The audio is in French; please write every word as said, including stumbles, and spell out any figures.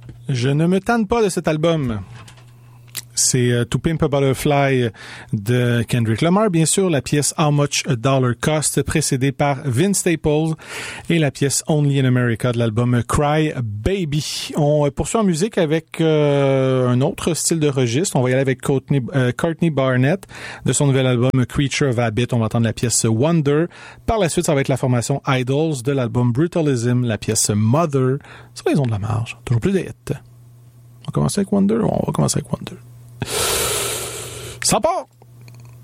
Je ne me tanne pas de cet album. C'est euh, To Pimp a Butterfly de Kendrick Lamar, bien sûr, la pièce How Much a Dollar Cost, précédée par Vince Staples, et la pièce Only in America de l'album Cry Baby. On poursuit en musique avec euh, un autre style de registre. On va y aller avec Courtney, euh, Courtney Barnett de son nouvel album Creature of Habit. On va entendre la pièce Wonder. Par la suite, ça va être la formation Idols de l'album Brutalism, la pièce Mother. Sur les ondes de la marge, toujours plus de hits. On va commencer avec Wonder? On va commencer avec Wonder. Ça part!